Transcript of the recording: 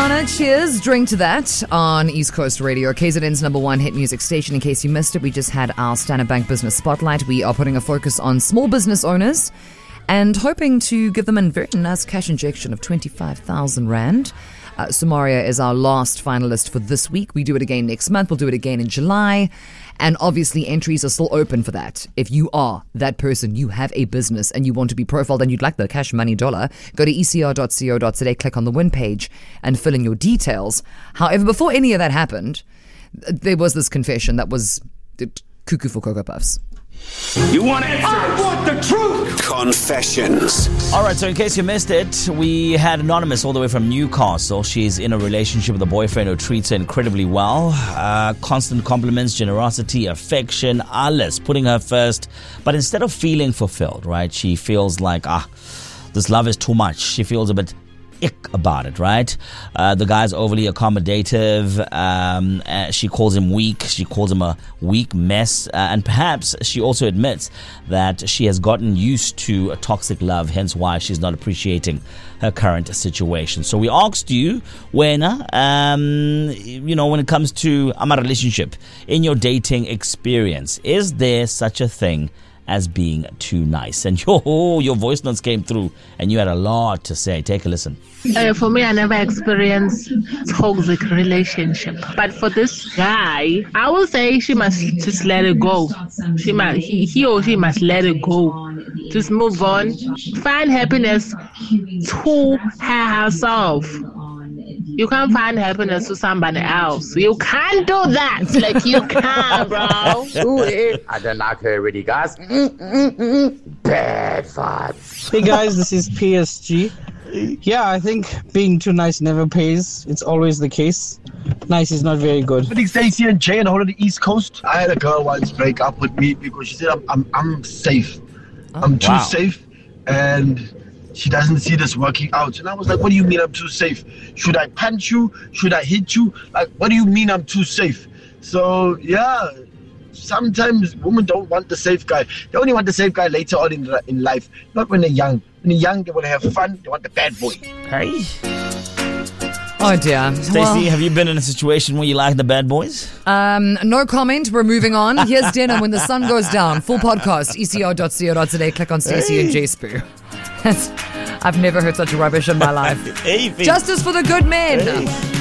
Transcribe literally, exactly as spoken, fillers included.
Rihanna, cheers. Drink to that on East Coast Radio, K Z N's number one hit music station. In case you missed it, we just had our Standard Bank Business Spotlight. We are putting a focus on small business owners and hoping to give them a very nice cash injection of twenty-five thousand rand. Uh, Somaria is our last finalist for this week. We do it again next month. We'll do it again in July. And obviously, entries are still open for that. If you are that person, you have a business and you want to be profiled and you'd like the cash money dollar, go to e c r dot co dot za, click on the win page and fill in your details. However, before any of that happened, there was this confession that was cuckoo for Cocoa Puffs. You want answers? I want the truth! Confessions. All right, so in case you missed it, we had Anonymous all the way from Newcastle. She's in a relationship with a boyfriend who treats her incredibly well. Uh, constant compliments, generosity, affection, alles, putting her first. But instead of feeling fulfilled, right, she feels like, ah, this love is too much. She feels a bit ick about it, right? Uh, the guy's overly accommodative. Um, uh, she calls him weak. She calls him a weak mess. Uh, and perhaps she also admits that she has gotten used to a toxic love, hence why she's not appreciating her current situation. So we asked you, Wena, um, you know, when it comes to a relationship, in your dating experience, is there such a thing as being too nice? And your, your voice notes came through and you had a lot to say. Take a listen. Uh, for me, I never experienced toxic relationship. But for this guy, I will say she must just let it go. She must, he, he or she must let it go. Just move on. Find happiness to her herself. You can't find happiness to somebody else. You can't do that. Like, you can't, bro. Do it. I don't like her already, guys. Mm-mm-mm. Bad vibes. Hey, guys, this is P S G. Yeah, I think being too nice never pays. It's always the case. Nice is not very good. I think Stacey and Jay and all of the East Coast. I had a girl once break up with me because she said I'm I'm, I'm safe. Oh, I'm too wow. safe, and she doesn't see this working out. And I was like, what do you mean I'm too safe? Should I punch you? Should I hit you? Like, what do you mean I'm too safe? So, yeah, sometimes women don't want the safe guy. They only want the safe guy later on in, in life, not when they're young. When they're young, they want to have fun. They want the bad boy. Hey. Oh, dear. Stacey, well, have you been in a situation where you like the bad boys? Um, no comment. We're moving on. Here's dinner when the sun goes down. Full podcast, e c r dot co dot za. Click on Stacey hey. and J Spoo. I've never heard such rubbish in my life. Justice for the good men. Hey.